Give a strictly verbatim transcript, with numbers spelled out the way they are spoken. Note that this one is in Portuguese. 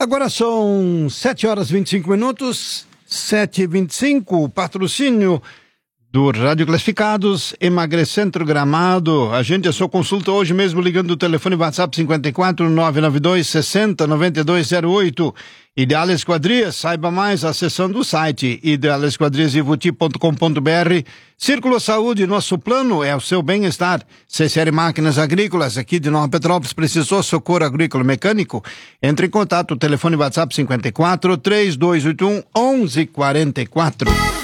Agora são sete horas e vinte e cinco minutos, sete e vinte e cinco, patrocínio do Rádio Classificados, Emagrecentro Gramado. A gente a sua consulta hoje mesmo ligando o telefone WhatsApp cinquenta e quatro, nove nove dois, sessenta, noventa e dois zero oito. Ideal Esquadrias, saiba mais acessando o site ideal esquadrias ivuti ponto com ponto br. Círculo Saúde, nosso plano é o seu bem-estar. C C R Máquinas Agrícolas, aqui de Nova Petrópolis, precisou socorro agrícola mecânico? Entre em contato, o telefone WhatsApp cinquenta e quatro, três dois oito um, onze quarenta e quatro.